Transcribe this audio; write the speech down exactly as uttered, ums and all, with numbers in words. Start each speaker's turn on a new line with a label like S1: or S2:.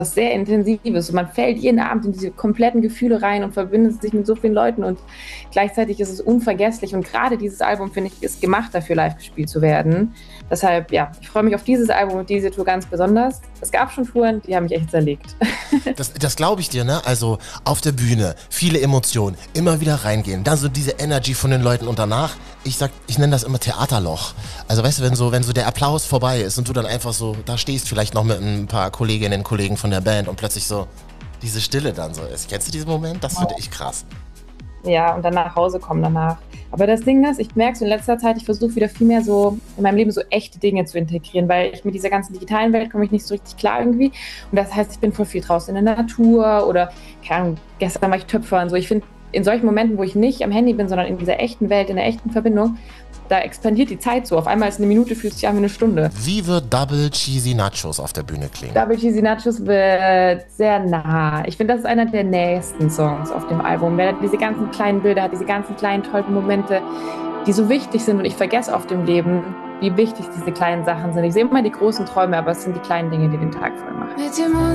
S1: sehr Intensives und man fällt jeden Abend in diese kompletten Gefühle rein und verbindet sich mit so vielen Leuten und gleichzeitig ist es unvergesslich und gerade dieses Album, finde ich, ist gemacht dafür, live gespielt zu werden. Deshalb, ja, ich freue mich auf dieses Album und diese Tour ganz besonders. Es gab schon Touren, die haben mich echt zerlegt.
S2: Das, das glaube ich dir, ne? Also auf der Bühne, viele Emotionen, immer wieder reingehen, dann so diese Energy von den Leuten und danach, ich sag, ich nenne das immer Theaterloch. Also weißt du, wenn so, wenn so der Applaus vorbei ist und du dann einfach so da stehst, vielleicht noch mit ein paar Kolleginnen und Kollegen von der Band und plötzlich so diese Stille dann so ist. Kennst du diesen Moment? Das finde ich krass.
S1: Ja, und dann nach Hause kommen danach. Aber das Ding ist, ich merke so in letzter Zeit, ich versuche wieder viel mehr so in meinem Leben so echte Dinge zu integrieren, weil ich mit dieser ganzen digitalen Welt komme ich nicht so richtig klar irgendwie. Und das heißt, ich bin voll viel draußen in der Natur oder, keine Ahnung, gestern war ich Töpfer und so. Ich finde, in solchen Momenten, wo ich nicht am Handy bin, sondern in dieser echten Welt, in der echten Verbindung, da expandiert die Zeit so. Auf einmal ist eine Minute, fühlt sich an wie eine Stunde.
S2: Wie wird Double Cheesy Nachos auf der Bühne klingen?
S1: Double Cheesy Nachos wird sehr nah. Ich finde, das ist einer der nächsten Songs auf dem Album, weil er diese ganzen kleinen Bilder hat, diese ganzen kleinen tollen Momente, die so wichtig sind und ich vergesse auf dem Leben, wie wichtig diese kleinen Sachen sind. Ich sehe immer die großen Träume, aber es sind die kleinen Dinge, die den Tag voll machen.